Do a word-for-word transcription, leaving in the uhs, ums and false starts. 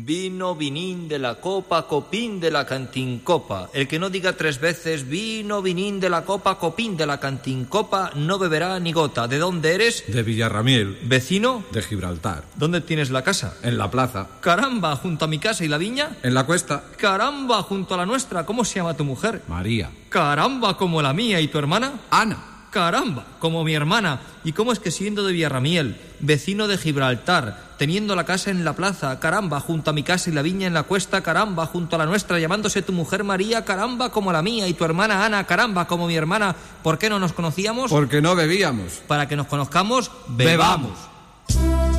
Vino, vinín de la copa, copín de la cantincopa. El que no diga tres veces vino, vinín de la copa, copín de la cantincopa, no beberá ni gota. ¿De dónde eres? De Villarramiel. ¿Vecino? De Gibraltar. ¿Dónde tienes la casa? En la plaza. Caramba, junto a mi casa y la viña. En la cuesta. Caramba, junto a la nuestra. ¿Cómo se llama tu mujer? María. Caramba, como la mía. ¿Y tu hermana? Ana. Caramba, como mi hermana. ¿Y cómo es que siendo de Villarramiel, vecino de Gibraltar, teniendo la casa en la plaza, caramba, junto a mi casa y la viña en la cuesta, caramba, junto a la nuestra, llamándose tu mujer María, caramba, como la mía, y tu hermana Ana, caramba, como mi hermana, ¿por qué no nos conocíamos? Porque no bebíamos. Para que nos conozcamos, bebamos. bebamos.